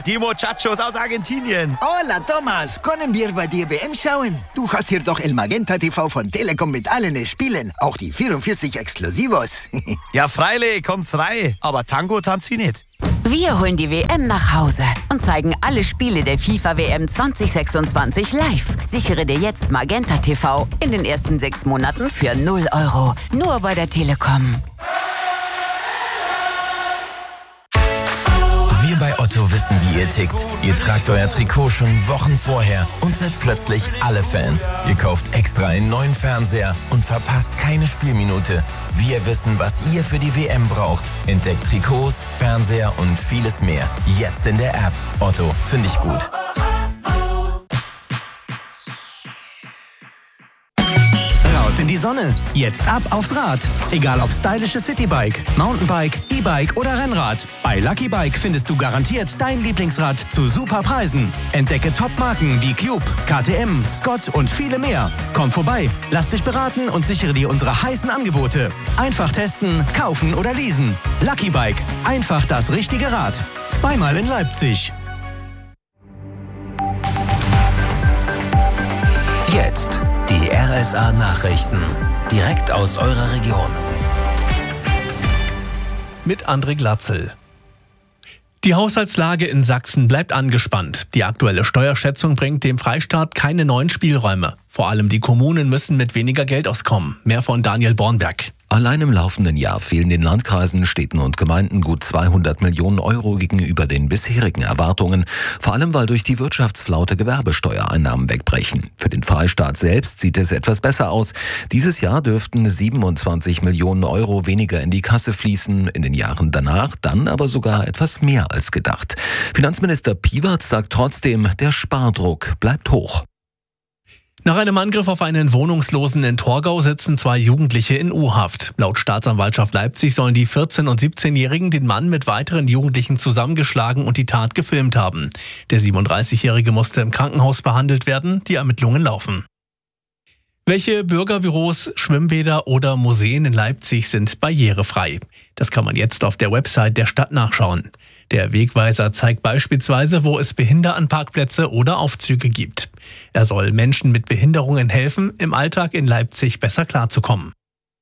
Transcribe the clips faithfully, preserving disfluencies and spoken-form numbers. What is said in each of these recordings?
die Muchachos aus Argentinien. Hola, Thomas. Können wir bei dir W M schauen? Du hast hier doch El Magenta T V von Telekom mit allen Spielen. Auch die vierundvierzig Exklusivos. Ja, freilich, kommt's rein. Aber Tango tanzt sie nicht. Wir holen die W M nach Hause und zeigen alle Spiele der FIFA W M zwanzig sechsundzwanzig live. Sichere dir jetzt Magenta T V in den ersten sechs Monaten für null Euro. Nur bei der Telekom. Wir bei Otto wissen, wie ihr tickt. Ihr tragt euer Trikot schon Wochen vorher und seid plötzlich alle Fans. Ihr kauft extra einen neuen Fernseher und verpasst keine Spielminute. Wir wissen, was ihr für die W M braucht. Entdeckt Trikots, Fernseher und vieles mehr. Jetzt in der App. Otto, finde ich gut. Raus in die Sonne. Jetzt ab aufs Rad. Egal ob stylisches Citybike, Mountainbike, E-Bike oder Rennrad. Bei Lucky Bike findest du garantiert dein Lieblingsrad zu super Preisen. Entdecke Top-Marken wie Cube, K T M, Scott und viele mehr. Komm vorbei, lass dich beraten und sichere dir unsere heißen Angebote. Einfach testen, kaufen oder leasen. Lucky Bike. Einfach das richtige Rad. Zweimal in Leipzig. Jetzt die R S A-Nachrichten. Direkt aus eurer Region. Mit André Glatzel. Die Haushaltslage in Sachsen bleibt angespannt. Die aktuelle Steuerschätzung bringt dem Freistaat keine neuen Spielräume. Vor allem die Kommunen müssen mit weniger Geld auskommen. Mehr von Daniel Bornberg. Allein im laufenden Jahr fehlen den Landkreisen, Städten und Gemeinden gut zweihundert Millionen Euro gegenüber den bisherigen Erwartungen, vor allem weil durch die Wirtschaftsflaute Gewerbesteuereinnahmen wegbrechen. Für den Freistaat selbst sieht es etwas besser aus. Dieses Jahr dürften siebenundzwanzig Millionen Euro weniger in die Kasse fließen, in den Jahren danach dann aber sogar etwas mehr als gedacht. Finanzminister Piewatz sagt trotzdem, der Spardruck bleibt hoch. Nach einem Angriff auf einen Wohnungslosen in Torgau sitzen zwei Jugendliche in U-Haft. Laut Staatsanwaltschaft Leipzig sollen die vierzehn- und siebzehnjährigen den Mann mit weiteren Jugendlichen zusammengeschlagen und die Tat gefilmt haben. Der siebenunddreißigjährige musste im Krankenhaus behandelt werden. Die Ermittlungen laufen. Welche Bürgerbüros, Schwimmbäder oder Museen in Leipzig sind barrierefrei? Das kann man jetzt auf der Website der Stadt nachschauen. Der Wegweiser zeigt beispielsweise, wo es Behindertenparkplätze oder Aufzüge gibt. Er soll Menschen mit Behinderungen helfen, im Alltag in Leipzig besser klarzukommen.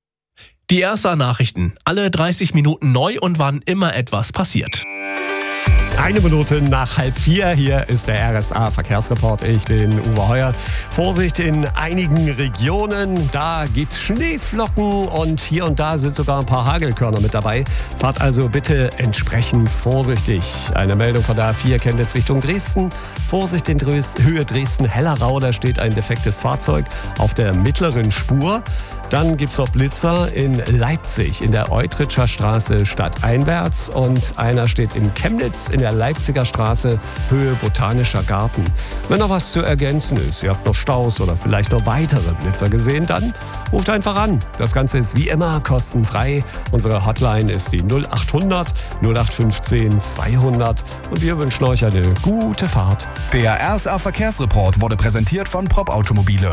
Die R S A-Nachrichten. Alle dreißig Minuten neu und wann immer etwas passiert. Eine Minute nach halb vier, hier ist der R S A-Verkehrsreport. Ich bin Uwe Heuer. Vorsicht in einigen Regionen, da gibt's Schneeflocken und hier und da sind sogar ein paar Hagelkörner mit dabei. Fahrt also bitte entsprechend vorsichtig. Eine Meldung von der A vier Chemnitz Richtung Dresden. Vorsicht in Dres- Höhe Dresden-Hellerau, da steht ein defektes Fahrzeug auf der mittleren Spur. Dann gibt's noch Blitzer in Leipzig, in der Eutritscher Straße stadteinwärts und einer steht in Chemnitz in der Leipziger Straße, Höhe Botanischer Garten. Wenn noch was zu ergänzen ist, ihr habt noch Staus oder vielleicht noch weitere Blitzer gesehen, dann ruft einfach an. Das Ganze ist wie immer kostenfrei. Unsere Hotline ist die null acht hundert null acht fünfzehn zweihundert und wir wünschen euch eine gute Fahrt. Der R S A-Verkehrsreport wurde präsentiert von Pop Automobile.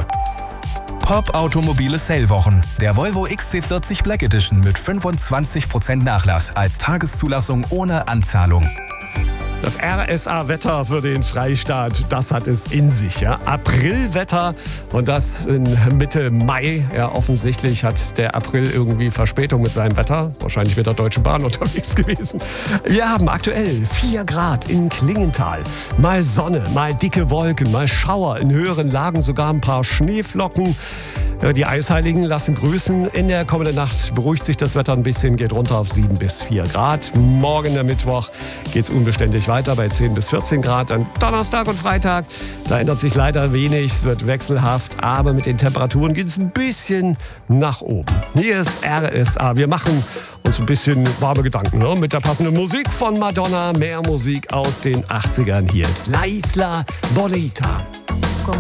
Pop Automobile Sale-Wochen. Der Volvo X C vierzig Black Edition mit fünfundzwanzig Prozent Nachlass als Tageszulassung ohne Anzahlung. Das R S A-Wetter für den Freistaat, das hat es in sich. Ja? Aprilwetter und das in Mitte Mai. Ja, offensichtlich hat der April irgendwie Verspätung mit seinem Wetter. Wahrscheinlich mit der Deutschen Bahn unterwegs gewesen. Wir haben aktuell vier Grad in Klingenthal. Mal Sonne, mal dicke Wolken, mal Schauer. In höheren Lagen sogar ein paar Schneeflocken. Ja, die Eisheiligen lassen grüßen. In der kommenden Nacht beruhigt sich das Wetter ein bisschen, geht runter auf sieben bis vier Grad. Morgen, der Mittwoch, geht es unbeständig weiter bei zehn bis vierzehn Grad. Dann Donnerstag und Freitag, da ändert sich leider wenig. Es wird wechselhaft, aber mit den Temperaturen geht es ein bisschen nach oben. Hier ist R S A. Wir machen uns ein bisschen warme Gedanken, ne? Mit der passenden Musik von Madonna. Mehr Musik aus den achtzigern. Hier ist La Isla Bonita.